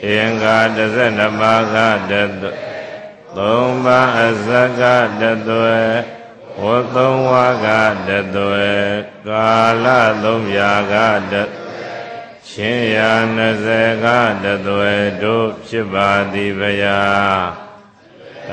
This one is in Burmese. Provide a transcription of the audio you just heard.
အင်္ဂါ12ပါးကတသွဲသုံးပါးအစကတသွဲဝတ်သုံးဝါကတသွဲကာလ300ကတချင်းရာ20ကတသွဲတို့ဖြစ်ပါသည်ဗျာ